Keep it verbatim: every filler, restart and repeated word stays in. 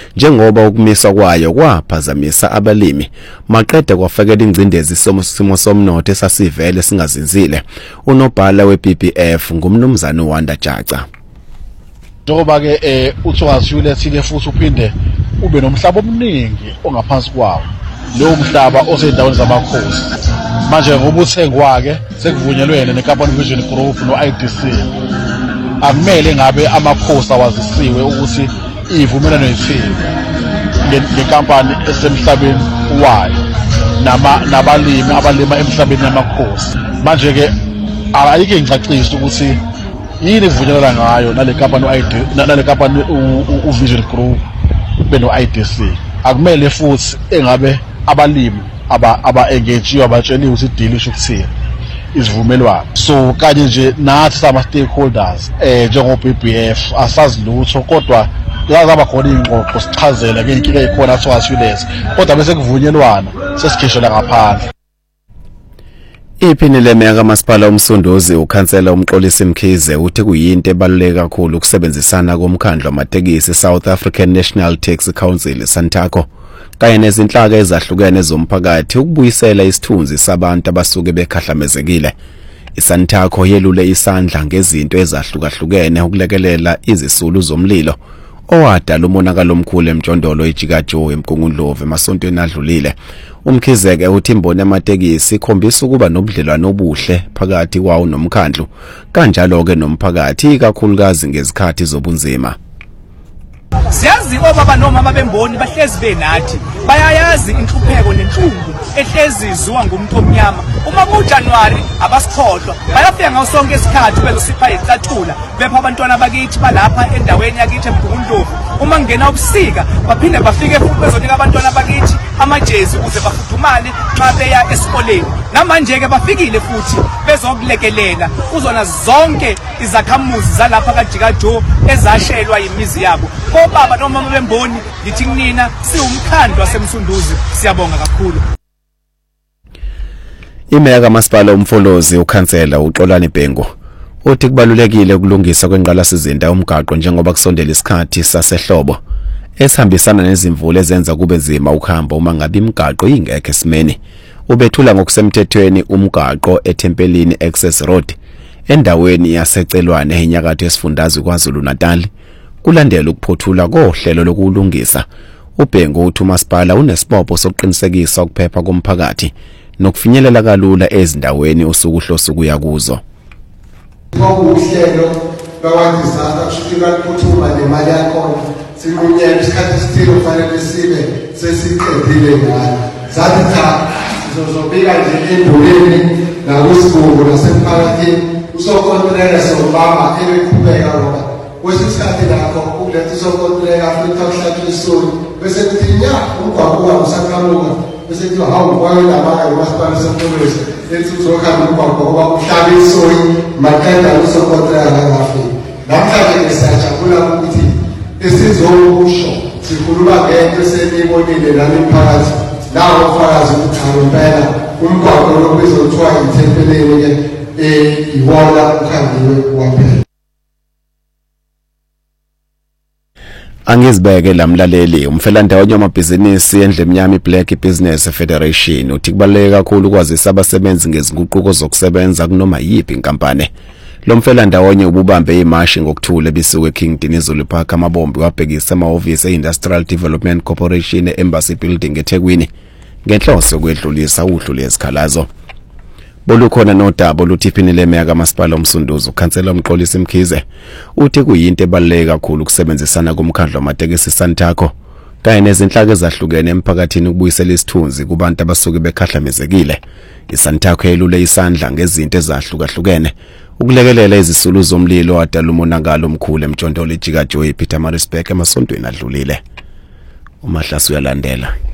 njengoba ukumisa kwayo kwaphazamisa abalimi maqeda kwafakela ingcindezi simo somnotho esasivele singazinzile. Unobhala we-B B F ngumnumzane uWanda Jaca. Njengoba ke eh uThomas Ulethile futhi uphinde ube nomhlaba omningi ongaphansi kwawo. Lo mhlaba osendaweni zamakhosi. Manje ngoba uthengwa ke sekuvunyelwene neCarbon Vision Group no I D C. Akumele ngabe amakhosi awazisiwe ukuthi ivumelano yithini ngenkampani esemhlabeni wayo nama nabalimi abalima emhlabeni yamakhosi. Manje ke ayike ngicacisa ukuthi yini kuvunyelana ngayo nale company I D nale company u Vision Group beno I D C. Akumele futhi engabe abalimi aba aba engagejiwe abatsheliwe ukuthi deal isho ukuthini isivumelwano. So kanye nje nathi sama stakeholders eh njengo B B F asazi lutho kodwa yazaba khona ingxoxo sichazela ke inkinga ekhona Thomas kodwa bese kuvunyelwana sesikhishela ngaphandle. Iphini lemeya kaMasipala uMsunduzi ukhansela uMxolisi Mkhize uthi kuyinto ebaluleke kakhulu ukusebenzisana komkhandlu wamatekisi South African National Taxi Council SANTACO kanye nezinhlaka ezahlukene zomphakathi ukubuyisela isithunzi sabantu abasuke bekhahlamezekile. ISANTACO yelule isandla ngezinto ezahlukahlukene ukulekelela izisulu zomlilo owadala umonakalo omkhulu emjondolo eJikajo eMgungundlovu emasontweni adlulile. Umkhizeke uthi imboni yamatekisi ikhombisa ukuba nobudlelwano obuhle phakathi kwawo nomkhandlu kanjalo ke nomphakathi ikakhulukazi ngezikhathi zobunzima. Siyazi obaba nomama bemboni bahlezi benathi bayayazi inhlupheko nenhlungu ehlezi izwa ngumuntu omnyama. Uma ku January abasikhohlwa bayafika ngaso sonke isikhathi bezosipha icathula bepha abantwana bakithi balapha endaweni yakithi eMgungundlovu. Uma ngena ubusika baphinde bafike futhi bezonika abantwana bakithi amajezi ukuze bafudumale xa beya esikoleni. Namanje ke bafikile futhi bezokulekelela uzona zonke izakhamuzi zalapha kaJikajo ezashelwa imizi yabo. Obaba nomama bemboni ngithi kunina siwumkhandlu waseMsunduzi siyabonga kakhulu. Imeya kaMasipala uMfolozi ukhansela uXolani Bhengu uthi kubalulekile ukulungisa kwenqalasizinda umgaqo njengoba kusondela isikhathi sasehlobo esihambisana nezimvula ezenza kube nzima ukuhamba uma ngabe imigaqo ingekho esimeni. Ubethula ngokusemthethweni umgaqo eThempelini Access Road endaweni yaseCelwane enyakatho esifundazwe kwaZulu Natal kulandela ukuphothula kohlelo lokulungisa. uBhengu uthi uMasipala unesibopho sokuqinisekisa ukuphepha komphakathi nokufinyelela kalula ezindaweni osukuhloso kuya kuzo. Ngokuhlelo bakwaDisaster kushuthika kuphuthuma nemali yakho siqunyela isikhathi esithile kufanele sibe sesiqedile ngayo. Zathi cha sizozobika nje endoleni nakusigungu nasemphakathini usokontrela sobaba ebeqhubeka ngoba kwesikhathi lakho ukuletha usokontrela futhi akuhlathula isoni bese kuthi nya umgwaqo wasakamuka bese kuthi hawu kwayo labaka uMasipala seMfolozi ethi uzokhamba umgwaqo ngoba uhlabe isoni maqeda usokontrela ngafika. Namhlanje siyajabula ukuthi esizokusho sikhuluma ngento esenibonile nami emphakathi lawo ufakazi ukuthi ngempela umgwaqo lokuzothiwa iThempelini ke eh iwona ukhangiwe waphela. Angizibeke lamlaleli umfelandawonye wamabhizinisi endlemnyama iBlack Business Federation uthi kubaluleke kakhulu ukwazisa abasebenzi ngezinguquko zokusebenza kunoma yipi inkampani. Lo mfelandawonye ububambe imashi ngokuthula bisuke King Dinizulu Park amabombi wabhekisa amahhovisi eIndustrial Development Corporation eEmbassy Building eThekwini ngenhloso yokwedlulisa uhlu lezikhalazo. Bolukhona nodaba oluthi iphini lemeya kaMasipala uMsunduzi ukhansela uMxolisi Mkhize uthi kuyinto ebaluleke kakhulu ukusebenzisana komkhandlu wamatekisi SANTACO kanye nezinhlaka ezahlukene emphakathini ukubuyisela isithunzi kubantu abasuke bekhahlamezekile. ISANTACO yelule isandla ngezinto ezahlukahlukene ukulekelela izisulu zomlilo wadala umonakalo omkhulu emjondolo eJikajo ePietermaritzburg emasontweni adlulile. Umahlasi uyalandela.